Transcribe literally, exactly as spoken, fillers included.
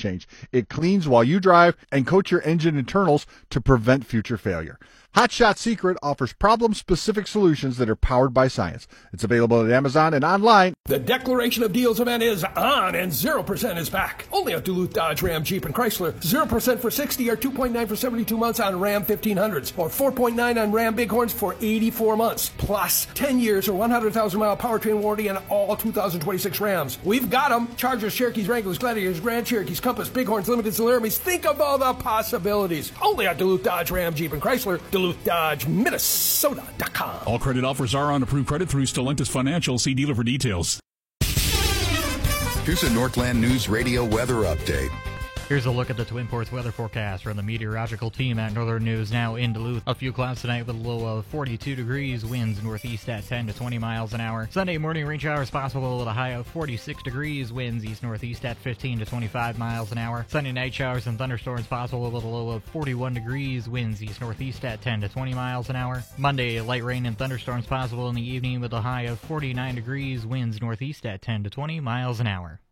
change. It cleans while you drive and coats your engine internals to prevent future failure. Hot Shot Secret offers problem-specific solutions that are powered by science. It's available at Amazon and online. The Declaration of Deals event is on, and zero percent is back. Only at Duluth Dodge, Ram, Jeep, and Chrysler. zero percent for sixty or two point nine for seventy-two months on Ram fifteen hundreds, or four point nine on Ram Bighorns for eighty-four months. Plus, ten years or one hundred thousand mile powertrain warranty on all two thousand twenty-six Rams. We've got them. Chargers, Cherokees, Wranglers, Gladiators, Grand Cherokees, Compass, Bighorns, Limited, Laramies. Think of all the possibilities. Only at Duluth Dodge, Ram, Jeep, and Chrysler. Duluth Dodge, Minnesota dot com. All credit offers are on approved credit through Stellantis Financial. See dealer for details. Here's a Northland News Radio weather update. Here's a look at the Twin Ports weather forecast from the meteorological team at Northern News now in Duluth. A few clouds tonight with a low of forty-two degrees, winds northeast at ten to twenty miles an hour. Sunday morning rain showers possible with a high of forty-six degrees, winds east-northeast at fifteen to twenty-five miles an hour. Sunday night showers and thunderstorms possible with a low of forty-one degrees, winds east-northeast at ten to twenty miles an hour. Monday, light rain and thunderstorms possible in the evening with a high of forty-nine degrees, winds northeast at ten to twenty miles an hour.